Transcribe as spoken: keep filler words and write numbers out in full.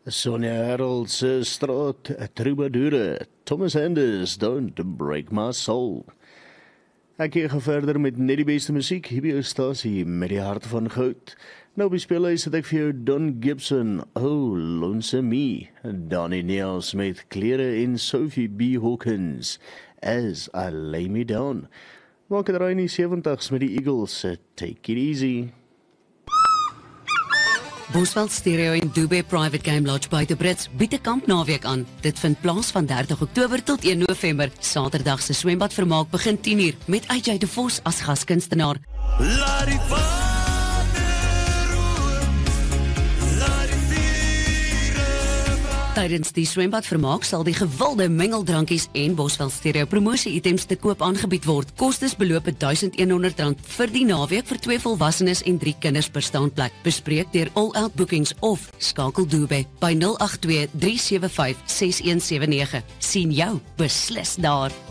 Sonja Harold's straat, Troubadoure, Thomas Anders, Don't Break My Soul. Ek gaan verder met net die beste musiek, hier by jou stasie, met die hart van goud. Nou by speelhuis het ek vir jou Don Gibson, Oh Lonesome Me, Donnie Niels met Klere en Sophie B. Hawkins, As I Lay Me Down. Maak het raai in die seventies met die Eagles, Take It Easy. Bosveld Stereo en Dube Private Game Lodge buite Brits bied 'n kampnaweek aan. Dit vind plaas van dertig Oktober tot een November. Saterdag se swembadvermaak begin tien uur met A J de Vos as gaskunstenaar. Laat die water roer, laat die viere brand. Tydens die swembadvermaak sal die gewilde mengeldrankies en Bosveld Stereo promosie-items te koop aangebied word. Kostes beloop duisend eenhonderd rand vir die naweek vir twee volwassenes en drie kinders per staanplek. Bespreek deur All Out Bookings of skakel Dube by nul agt twee drie sewe vyf ses een sewe nege. Sien jou beslis daar.